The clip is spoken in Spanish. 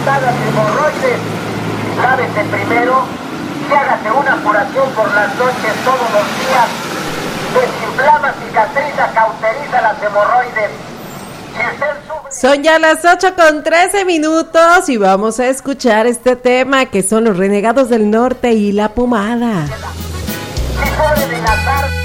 afectadas de hemorroides, lávese primero y hágase una curación por las noches todos los días. Desinflama, cicatriza, cauteriza las hemorroides. Si usted sufre... Son ya las 8:13 y vamos a escuchar este tema que son los Renegados del Norte y La Pomada. Si sufre de la